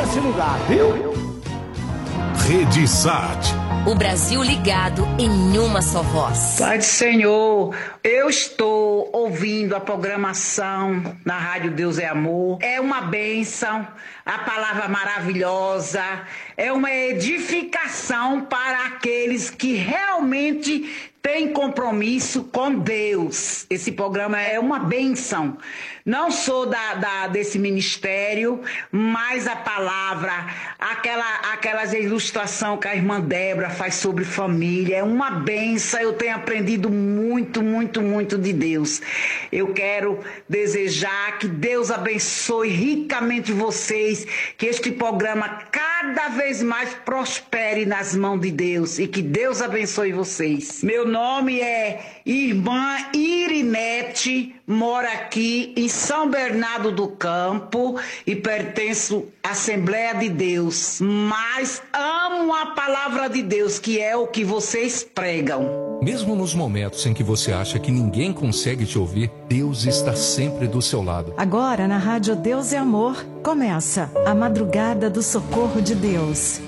nesse lugar, viu? Rede Sat. O Brasil ligado em uma só voz. Pai do Senhor, eu estou ouvindo a programação na Rádio Deus é Amor. É uma bênção, a palavra maravilhosa, é uma edificação para aqueles que realmente têm compromisso com Deus. Esse programa é uma bênção. Não sou desse ministério, mas a palavra, aquelas ilustrações que a irmã Débora faz sobre família, é uma bênção. Eu tenho aprendido muito, muito, muito de Deus. Eu quero desejar que Deus abençoe ricamente vocês, que este programa cada vez mais prospere nas mãos de Deus e que Deus abençoe vocês. Meu nome é Irmã Irinete, moro aqui em São Bernardo do Campo e pertenço à Assembleia de Deus, mas amo a palavra de Deus, que é o que vocês pregam. Mesmo nos momentos em que você acha que ninguém consegue te ouvir, Deus está sempre do seu lado. Agora, na Rádio Deus é Amor, começa a Madrugada do Socorro de Deus.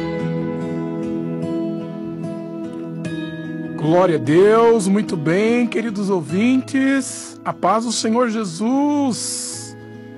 Glória a Deus, muito bem, queridos ouvintes, a paz do Senhor Jesus.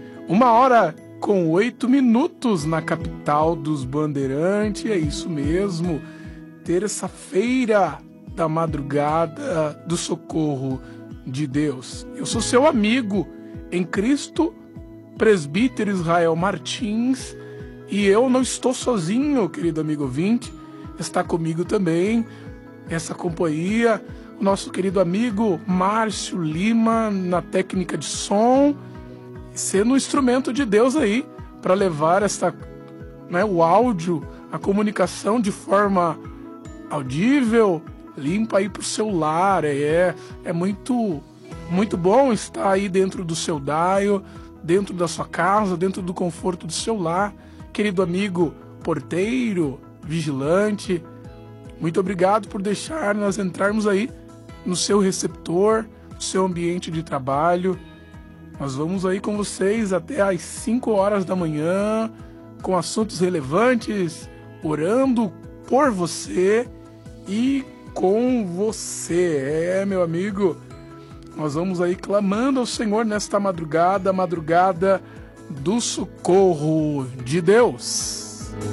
1h08 na capital dos Bandeirantes, é isso mesmo, terça-feira da Madrugada do Socorro de Deus. Eu sou seu amigo em Cristo, presbítero Israel Martins, e eu não estou sozinho, querido amigo ouvinte, está comigo também essa companhia, o nosso querido amigo Márcio Lima na técnica de som, sendo um instrumento de Deus aí para levar o áudio, a comunicação de forma audível, limpa aí para o seu lar. É muito, muito bom estar aí dentro do seu dial, dentro da sua casa, dentro do conforto do seu lar. Querido amigo porteiro, vigilante, muito obrigado por deixar nós entrarmos aí no seu receptor, no seu ambiente de trabalho. Nós vamos aí com vocês até às 5 horas da manhã, com assuntos relevantes, orando por você e com você. Meu amigo, nós vamos aí clamando ao Senhor nesta madrugada, a madrugada do socorro de Deus.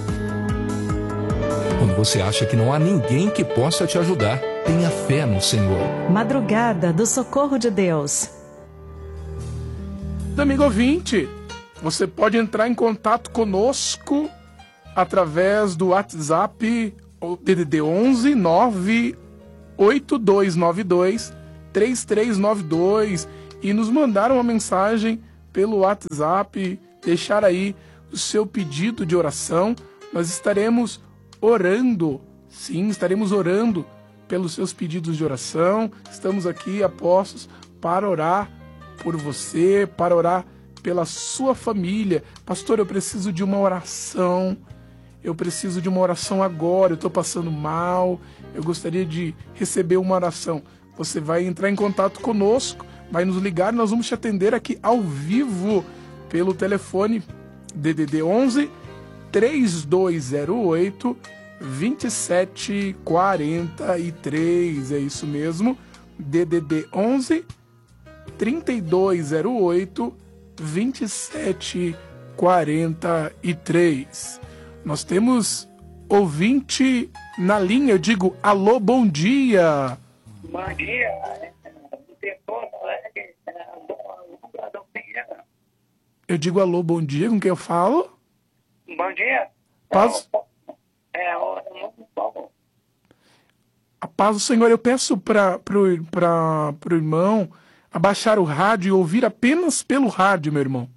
Quando você acha que não há ninguém que possa te ajudar, tenha fé no Senhor. Madrugada do Socorro de Deus. Amigo ouvinte, você pode entrar em contato conosco através do WhatsApp DDD 11 98292 3392 e nos mandar uma mensagem pelo WhatsApp, deixar aí o seu pedido de oração. Nós estaremos orando, sim, estaremos orando pelos seus pedidos de oração. Estamos aqui apostos para orar por você, para orar pela sua família. Pastor, eu preciso de uma oração. Eu preciso de uma oração agora. Eu estou passando mal. Eu gostaria de receber uma oração. Você vai entrar em contato conosco, vai nos ligar. Nós vamos te atender aqui ao vivo pelo telefone DDD 11 3208 2743. É isso mesmo, DDD 11 3208 2743. Nós temos ouvinte na linha. Eu digo alô, bom dia. Bom dia. Eu digo alô, bom dia, com quem eu falo? Bom dia. Paz. A paz do Senhor. Eu peço para o irmão abaixar o rádio e ouvir apenas pelo rádio, meu irmão.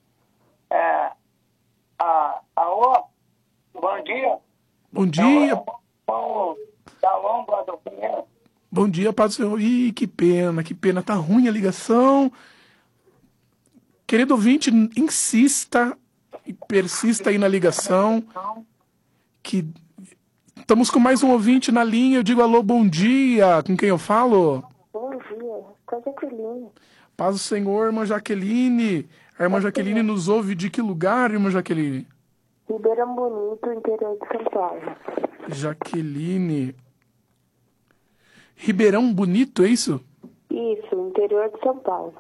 Alô, bom dia. Bom dia. Da Bom dia, paz do Senhor. Ih, que pena, tá ruim a ligação. Querido ouvinte, insista e persista aí na ligação, que estamos com mais um ouvinte na linha. Eu digo alô, bom dia, com quem eu falo? Bom dia, com a Jaqueline. Paz do Senhor, irmã Jaqueline. A irmã Jaqueline nos ouve de que lugar, irmã Jaqueline? Ribeirão Bonito, interior de São Paulo. Jaqueline. Ribeirão Bonito, é isso? Isso, interior de São Paulo.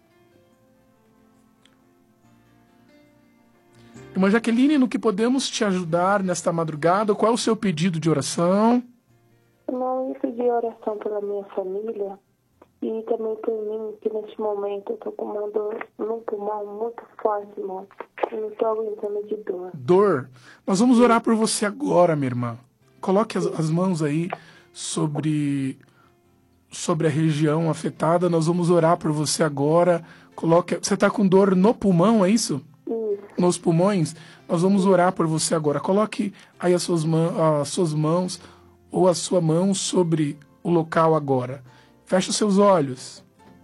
Irmã Jaqueline, no que podemos te ajudar nesta madrugada? Qual é o seu pedido de oração? Não, eu pedi oração pela minha família e também por mim, que neste momento eu tô com uma dor no pulmão muito forte, irmão. Eu não tô aguentando de dor. Dor. Nós vamos orar por você agora, minha irmã. Coloque as mãos aí sobre a região afetada. Nós vamos orar por você agora. Você está com dor no pulmão, é isso? Nos pulmões? Nós vamos orar por você agora. Coloque aí as suas mãos ou a sua mão sobre o local agora. Feche os seus olhos.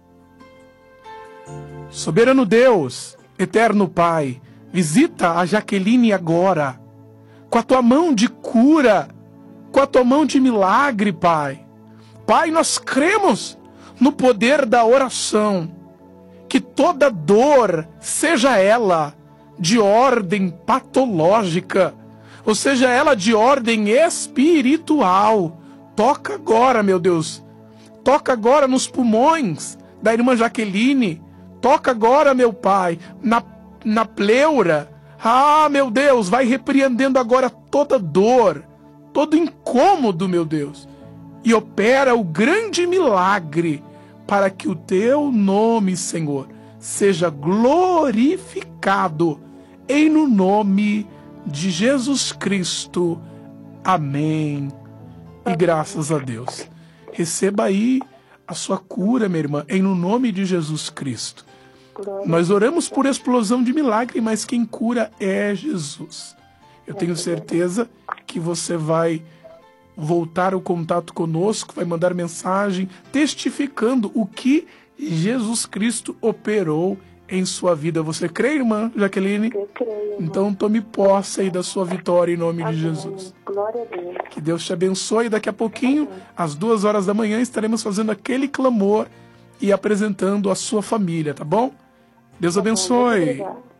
Soberano Deus, eterno Pai, visita a Jaqueline agora, com a tua mão de cura, com a tua mão de milagre, Pai. Pai, nós cremos no poder da oração, que toda dor, seja ela de ordem patológica, ou seja ela de ordem espiritual, toca agora, meu Deus, toca agora nos pulmões da irmã Jaqueline, toca agora, meu Pai, na pleura. Ah, meu Deus, vai repreendendo agora toda dor, todo incômodo, meu Deus, e opera o grande milagre para que o teu nome, Senhor, seja glorificado em no nome de Jesus Cristo. Amém. E graças a Deus. Receba aí a sua cura, minha irmã, em no nome de Jesus Cristo. Nós oramos por explosão de milagre, mas quem cura é Jesus. Eu tenho certeza que você vai voltar o contato conosco, vai mandar mensagem testificando o que Jesus Cristo operou em sua vida. Você crê, irmã Jaqueline? Eu creio, irmão. Então tome posse aí da sua vitória em nome de Jesus. Glória a Deus. Que Deus te abençoe. Daqui a pouquinho, às 2h da manhã, estaremos fazendo aquele clamor e apresentando a sua família, tá bom? Deus abençoe.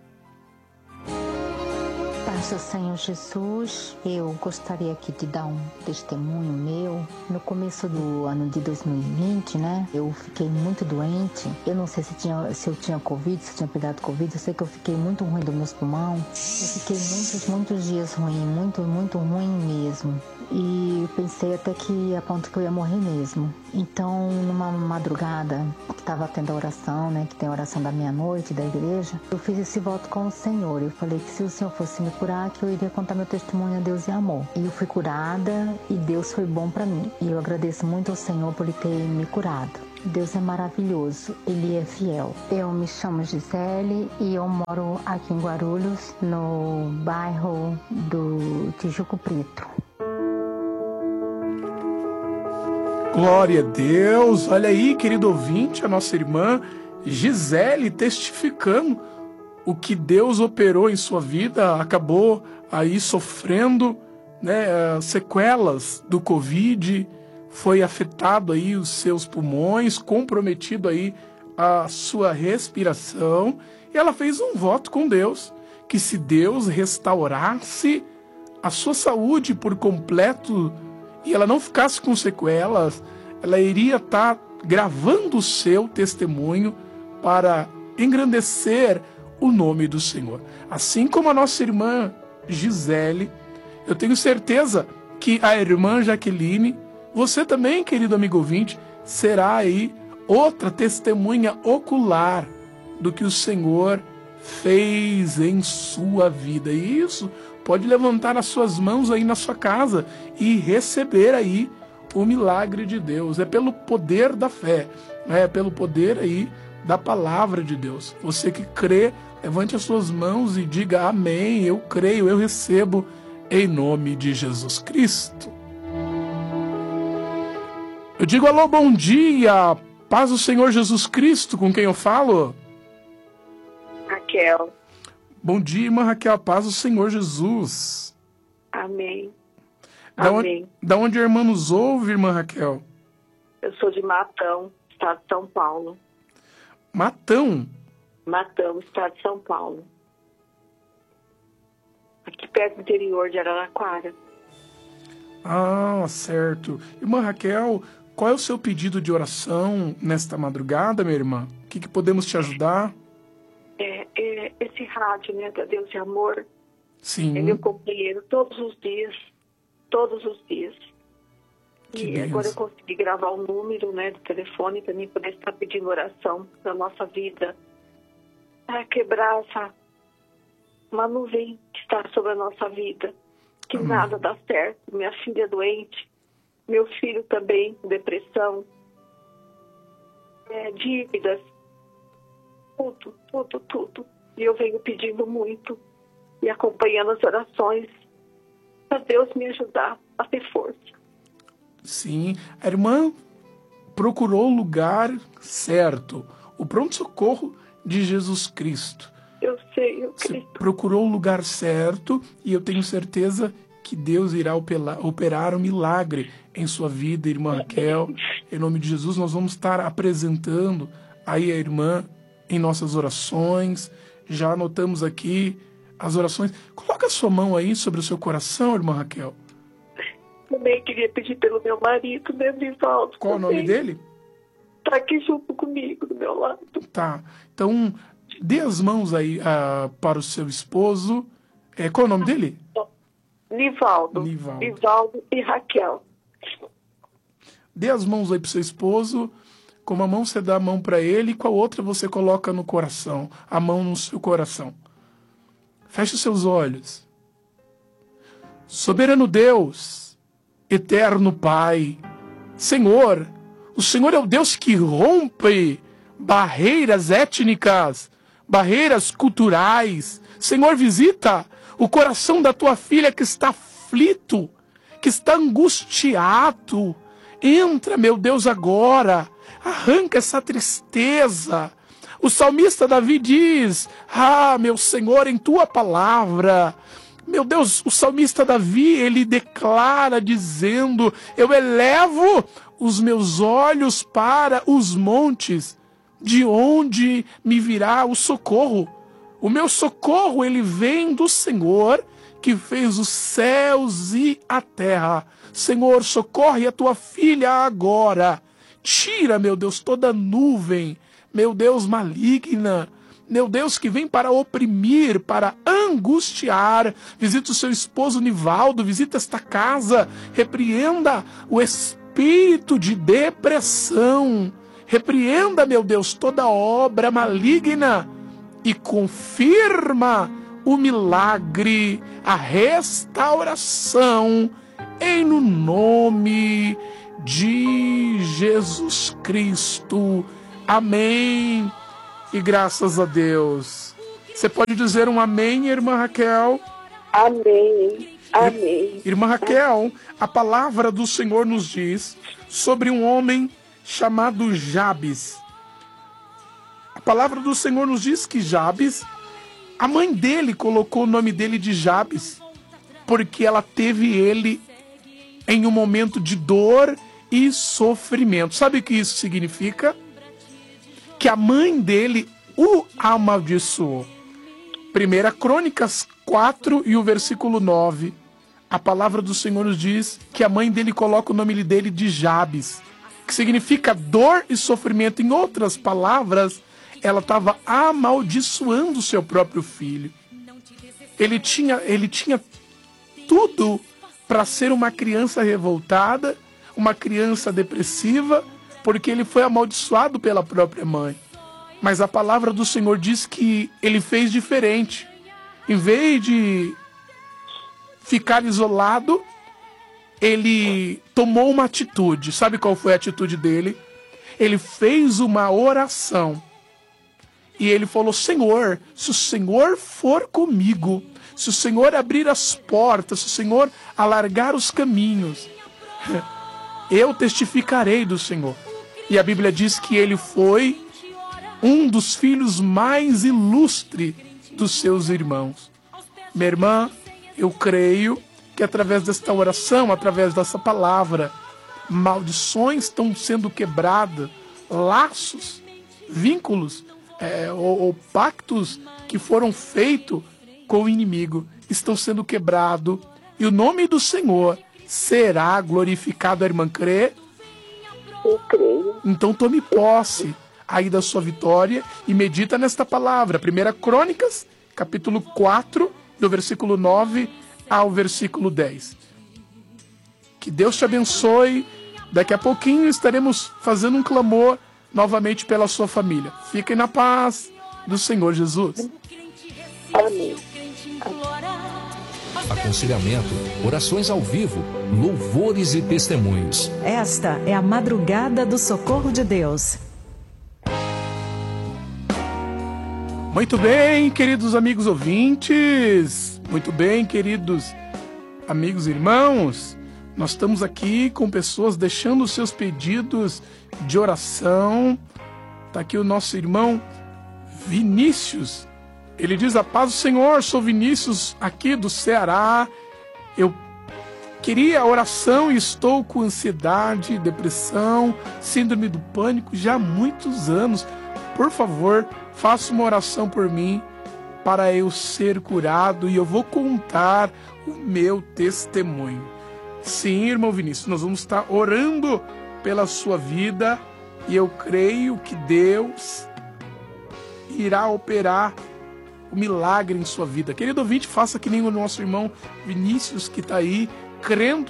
Paz do Senhor Jesus, eu gostaria aqui de dar um testemunho meu. No começo do ano de 2020, né, eu fiquei muito doente. Eu não sei se eu tinha Covid, se eu tinha pegado Covid. Eu sei que eu fiquei muito ruim do meus pulmões. Eu fiquei muitos dias ruim, muito ruim mesmo. E eu pensei até que a ponto que eu ia morrer mesmo. Então, numa madrugada que estava tendo a oração, né, que tem a oração da meia-noite da igreja, eu fiz esse voto com o Senhor. Eu falei que se o Senhor fosse me curar, que eu iria contar meu testemunho a Deus e amor. E eu fui curada e Deus foi bom para mim. E eu agradeço muito ao Senhor por Ele ter me curado. Deus é maravilhoso, Ele é fiel. Eu me chamo Gisele e eu moro aqui em Guarulhos, no bairro do Tijuco Preto. Glória a Deus. Olha aí, querido ouvinte, a nossa irmã Gisele testificando o que Deus operou em sua vida. Acabou aí sofrendo, né, sequelas do Covid, foi afetado aí os seus pulmões, comprometido aí a sua respiração, e ela fez um voto com Deus, que se Deus restaurasse a sua saúde por completo e ela não ficasse com sequelas, ela iria estar gravando o seu testemunho para engrandecer o nome do Senhor. Assim como a nossa irmã Gisele, eu tenho certeza que a irmã Jaqueline, você também, querido amigo ouvinte, será aí outra testemunha ocular do que o Senhor fez em sua vida. E isso, pode levantar as suas mãos aí na sua casa e receber aí o milagre de Deus. É pelo poder da fé, é pelo poder aí da palavra de Deus. Você que crê, levante as suas mãos e diga amém, eu creio, eu recebo em nome de Jesus Cristo. Eu digo alô, bom dia, paz do Senhor Jesus Cristo, com quem eu falo? Raquel. Bom dia, irmã Raquel, paz do Senhor Jesus. Amém. Amém. Da onde a irmã nos ouve, irmã Raquel? Eu sou de Matão, estado de São Paulo. Matão? Matão, estado de São Paulo. aqui perto do interior de Araraquara. Ah, certo. Irmã Raquel, qual é o seu pedido de oração nesta madrugada, minha irmã? O que podemos te ajudar? Esse rádio, né, da Deus e Amor, Sim. é meu companheiro todos os dias. Que E benção. agora eu consegui gravar o número, né, do telefone para mim poder estar pedindo oração na nossa vida, para quebrar uma nuvem que está sobre a nossa vida, que nada dá certo. Minha filha é doente, meu filho também com depressão, dívidas, tudo. E eu venho pedindo muito e acompanhando as orações para Deus me ajudar a ter força. Sim, a irmã procurou o lugar certo, o pronto-socorro de Jesus Cristo. Eu sei, eu Você creio. procurou o lugar certo e eu tenho certeza que Deus irá operar um milagre em sua vida, irmã Raquel. Em nome de Jesus, nós vamos estar apresentando aí a irmã em nossas orações. Já anotamos aqui as orações. Coloca a sua mão aí sobre o seu coração, irmã Raquel. Também queria pedir pelo meu marido, né, Nivaldo? Qual o nome dele? Tá aqui junto comigo, do meu lado. Tá. Então, dê as mãos aí para o seu esposo. Qual é o nome dele? Nivaldo e Raquel. Dê as mãos aí para o seu esposo. Com uma mão você dá a mão para ele e com a outra você coloca no coração. A mão no seu coração. Feche os seus olhos. Soberano Deus, eterno Pai, Senhor, o Senhor é o Deus que rompe barreiras étnicas, barreiras culturais. Senhor, visita o coração da tua filha que está aflito, que está angustiado. Entra, meu Deus, agora. Arranca essa tristeza. O salmista Davi diz: meu Senhor, em tua palavra. Meu Deus, o salmista Davi, ele declara dizendo: eu elevo os meus olhos para os montes, de onde me virá o socorro. O meu socorro, ele vem do Senhor, que fez os céus e a terra. Senhor, socorre a tua filha agora. Tira, meu Deus, toda nuvem, meu Deus, maligna, meu Deus, que vem para oprimir, para angustiar. Visita o seu esposo Nivaldo, visita esta casa, repreenda o espírito de depressão, repreenda, meu Deus, toda obra maligna e confirma o milagre, a restauração, em no nome de Jesus Cristo. Amém. E graças a Deus. Você pode dizer um amém, irmã Raquel? Amém. Amém. Irmã Raquel, a palavra do Senhor nos diz sobre um homem chamado Jabes. A palavra do Senhor nos diz que Jabes, a mãe dele colocou o nome dele de Jabes, porque ela teve ele em um momento de dor e sofrimento. Sabe o que isso significa? Que a mãe dele o amaldiçoou. 1 Crônicas 4 e o versículo 9. A palavra do Senhor nos diz que a mãe dele coloca o nome dele de Jabes, que significa dor e sofrimento. Em outras palavras, ela estava amaldiçoando o seu próprio filho. Ele tinha tudo para ser uma criança revoltada, uma criança depressiva, porque ele foi amaldiçoado pela própria mãe. Mas a palavra do Senhor diz que ele fez diferente. Em vez de ficar isolado, ele tomou uma atitude. Sabe qual foi a atitude dele? Ele fez uma oração. E ele falou: Senhor, se o Senhor for comigo, se o Senhor abrir as portas, se o Senhor alargar os caminhos, eu testificarei do Senhor. E a Bíblia diz que ele foi um dos filhos mais ilustres dos seus irmãos. Minha irmã, eu creio que através desta oração, através dessa palavra, maldições estão sendo quebradas, laços, vínculos ou pactos que foram feitos com o inimigo estão sendo quebrados e o nome do Senhor será glorificado. A irmã crê? Eu creio. Então tome posse aí da sua vitória e medita nesta palavra. 1 Crônicas, capítulo 4, do versículo 9 ao versículo 10. Que Deus te abençoe. Daqui a pouquinho estaremos fazendo um clamor novamente pela sua família. Fiquem na paz do Senhor Jesus. Amém. Aconselhamento, orações ao vivo, louvores e testemunhos. Esta é a Madrugada do Socorro de Deus. Muito bem, queridos amigos ouvintes. Muito bem, queridos amigos e irmãos. Nós estamos aqui com pessoas deixando os seus pedidos de oração. Está aqui o nosso irmão Vinícius. Ele diz: a paz do Senhor, sou Vinícius aqui do Ceará. Eu queria oração e estou com ansiedade, depressão, síndrome do pânico já há muitos anos. Por favor, faça uma oração por mim para eu ser curado e eu vou contar o meu testemunho. Sim, irmão Vinícius, nós vamos estar orando pela sua vida e eu creio que Deus irá operar o milagre em sua vida. Querido ouvinte, faça que nem o nosso irmão Vinícius, que está aí crendo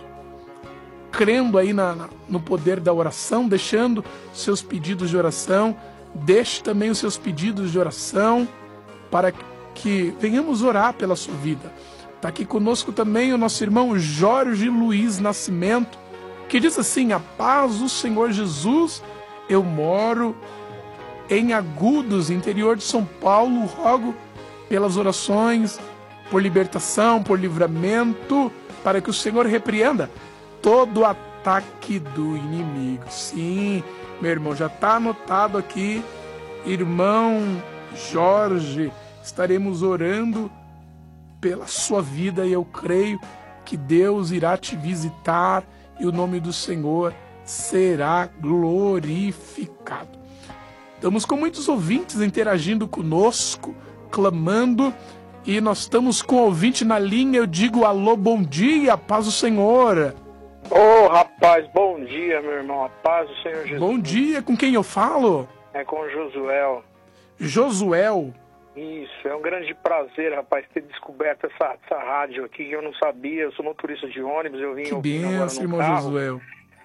aí no poder da oração, deixando seus pedidos de oração. Deixe também os seus pedidos de oração para que venhamos orar pela sua vida. Está aqui conosco também o nosso irmão Jorge Luiz Nascimento, que diz assim: a paz do Senhor Jesus, eu moro em Agudos, interior de São Paulo, rogo pelas orações, por libertação, por livramento, para que o Senhor repreenda todo ataque do inimigo. Sim, meu irmão, já está anotado aqui, irmão Jorge, estaremos orando pela sua vida e eu creio que Deus irá te visitar e o nome do Senhor será glorificado. Estamos com muitos ouvintes interagindo conosco, clamando, e nós estamos com o ouvinte na linha. Eu digo alô, bom dia, paz do Senhor. Ô, rapaz, bom dia, meu irmão, a paz do Senhor Jesus. Bom dia, com quem eu falo? É com o Josuel. Josuel. Isso, é um grande prazer, rapaz, ter descoberto essa rádio aqui, que eu não sabia. Eu sou motorista de ônibus, eu vim Que ouvindo agora benção, no irmão carro. Josuel.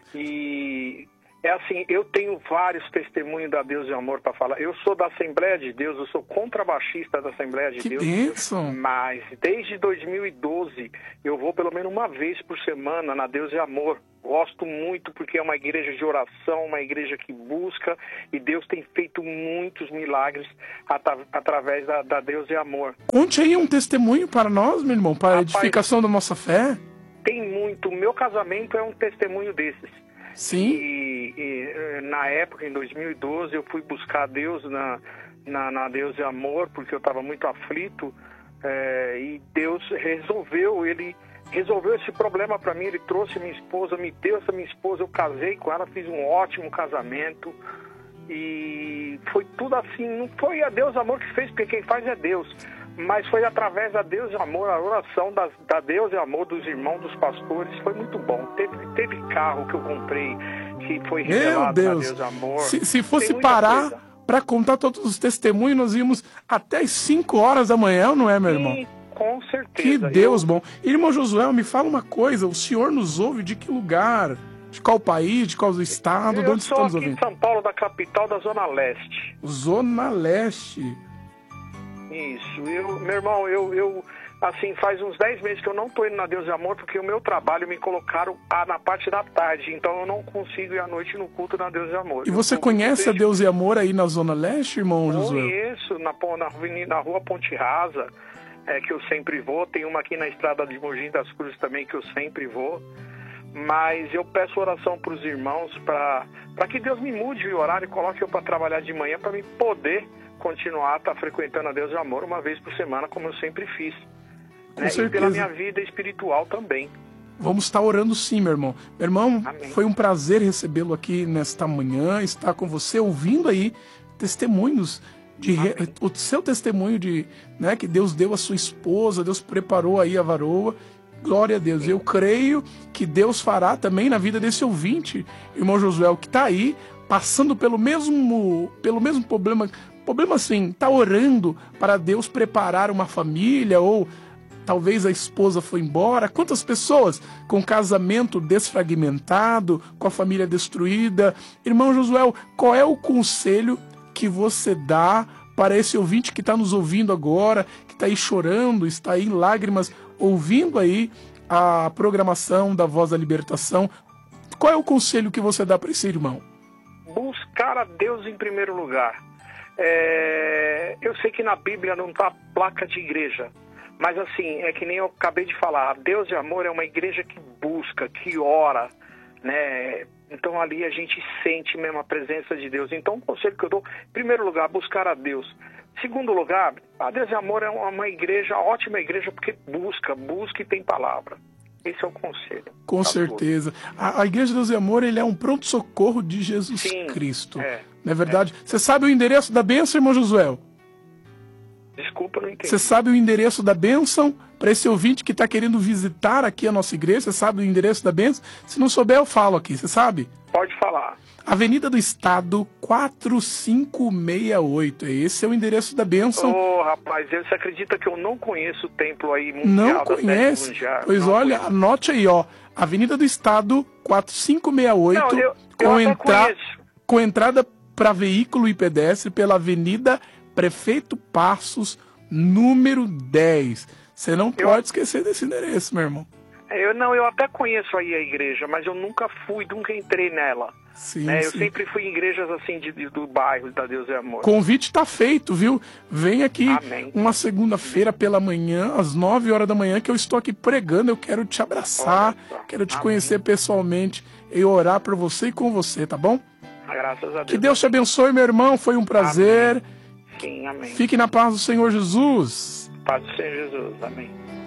E é assim, eu tenho vários testemunhos da Deus de Amor para falar. Eu sou da Assembleia de Deus, eu sou contrabaixista da Assembleia de Que Deus. bênção. Mas desde 2012 eu vou pelo menos uma vez por semana na Deus de Amor. Gosto muito porque é uma igreja de oração, uma igreja que busca, e Deus tem feito muitos milagres através da Deus de Amor. Conte aí um testemunho para nós, meu irmão, para a Rapaz, edificação da nossa fé. Tem muito. O meu casamento é um testemunho desses. Sim. E na época, em 2012, eu fui buscar Deus na Deus de Amor, porque eu estava muito aflito, e Deus resolveu esse problema para mim. Ele trouxe minha esposa, me deu essa minha esposa, eu casei com ela, fiz um ótimo casamento, e foi tudo assim. Não foi a Deus Amor que fez, porque quem faz é Deus, mas foi através da Deus de Amor, a oração da Deus de Amor, dos irmãos, dos pastores. Foi muito bom. Teve carro que eu comprei que foi revelado Meu na Deus, Deus de Amor. se fosse Tem muita parar coisa. para contar todos os testemunhos, nós íamos até as 5 horas da manhã, não é, meu irmão? Sim, com certeza. Que Deus bom. Irmão Josué, me fala uma coisa, o senhor nos ouve de que lugar? De qual país, de qual estado, de Eu onde sou estamos aqui ouvindo? em São Paulo, da capital da Zona Leste. Zona Leste. Isso. Meu irmão, eu assim, faz uns 10 meses que eu não tô indo na Deus de Amor, porque o meu trabalho me colocaram na parte da tarde, então eu não consigo ir à noite no culto na Deus de Amor. E você conhece a Deus e Amor aí na Zona Leste, irmão Josué? Conheço, na rua Ponte Rasa, que eu sempre vou. Tem uma aqui na estrada de Mogi das Cruzes também, que eu sempre vou. Mas eu peço oração para os irmãos, para que Deus me mude o horário e coloque eu para trabalhar de manhã, para mim poder continuar frequentando a Deus de Amor uma vez por semana, como eu sempre fiz. Com certeza. E pela minha vida espiritual também. Vamos estar orando sim, meu irmão. Meu irmão, Amém. Foi um prazer recebê-lo aqui nesta manhã, estar com você, ouvindo aí testemunhos o seu testemunho de, né, que Deus deu a sua esposa, Deus preparou aí a varoa. Glória a Deus. Eu creio que Deus fará também na vida desse ouvinte, irmão Josué, que está aí passando pelo mesmo problema assim, está orando para Deus preparar uma família, ou talvez a esposa foi embora. Quantas pessoas com casamento desfragmentado, com a família destruída? Irmão Josué, qual é o conselho que você dá para esse ouvinte que está nos ouvindo agora, que está aí chorando, está aí em lágrimas, ouvindo aí a programação da Voz da Libertação? Qual é o conselho que você dá para esse irmão? Buscar a Deus em primeiro lugar. Eu sei que na Bíblia não está placa de igreja, mas assim, é que nem eu acabei de falar, Deus de Amor é uma igreja que busca, que ora, né? Então ali a gente sente mesmo a presença de Deus. Então o conselho que eu dou, em primeiro lugar, buscar a Deus. Segundo lugar, a Deus de Amor é uma igreja, ótima igreja, porque busca e tem palavra. Esse é o conselho. Com certeza. A Igreja de Deus e Amor, ele é um pronto-socorro de Jesus Cristo. Não é verdade? Você sabe o endereço da bênção, irmão Josué? Desculpa, não entendi. Você sabe o endereço da bênção para esse ouvinte que está querendo visitar aqui a nossa igreja? Você sabe o endereço da bênção? Se não souber, eu falo aqui. Você sabe? Pode falar. Avenida do Estado, 4568. Esse é o endereço da bênção. Rapaz, você acredita que eu não conheço o templo aí mundial? Não conhece? Pois não, olha, conheço. Anote aí, ó. Avenida do Estado, 4568. Não, com entrada para veículo e pedestre pela Avenida Prefeito Passos, número 10. Você não pode esquecer desse endereço, meu irmão. Eu até conheço aí a igreja, mas eu nunca entrei nela. Sim, né? sim. Eu sempre fui em igrejas assim do bairro da Deus e Amor. Convite está feito, viu? Vem aqui. Amém. Uma segunda-feira pela manhã, às 9 horas da manhã, que eu estou aqui pregando. Eu quero te abraçar, quero te conhecer pessoalmente e orar por você e com você, tá bom? Graças a Deus. Que Deus te abençoe, meu irmão. Foi um prazer. Amém. Sim, amém. Fique na paz do Senhor Jesus. Paz do Senhor Jesus, amém.